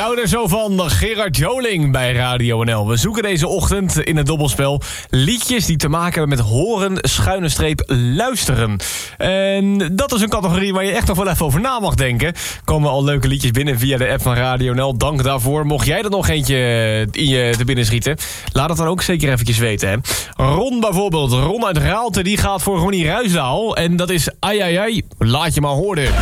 houden zo van Gerard Joling bij Radio NL. We zoeken deze ochtend in het dobbelspel liedjes die te maken hebben met horen, _luisteren. En dat is een categorie waar je echt nog wel even over na mag denken. Komen al leuke liedjes binnen via de app van Radio NL. Dank daarvoor. Mocht jij er nog eentje in je te binnen schieten, laat het dan ook zeker eventjes weten. Hè? Ron bijvoorbeeld. Ron uit Raalte, die gaat voor Ronnie Ruisdaal. En dat is ai ai ai, laat je maar horen.